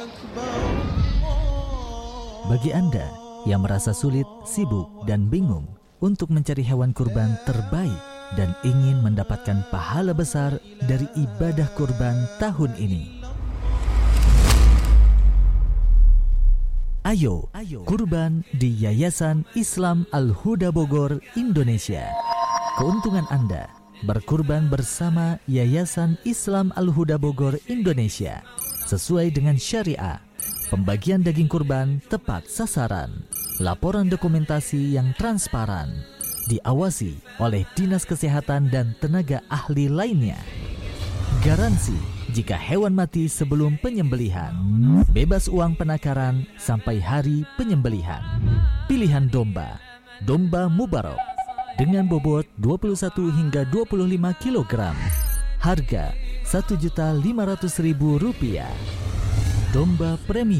Bagi Anda yang merasa sulit, sibuk, dan bingung untuk mencari hewan kurban terbaik dan ingin mendapatkan pahala besar dari ibadah kurban tahun ini, ayo kurban di Yayasan Islam Al-Huda Bogor, Indonesia. Keuntungan Anda berkurban bersama Yayasan Islam Al-Huda Bogor, Indonesia sesuai dengan syariah. Pembagian daging kurban tepat sasaran, laporan dokumentasi yang transparan, diawasi oleh Dinas Kesehatan dan tenaga ahli lainnya. Garansi jika hewan mati sebelum penyembelihan, bebas uang penakaran sampai hari penyembelihan. Pilihan domba Mubarak dengan bobot 21 hingga 25 kg. Harga Rp1.500.000. Domba premium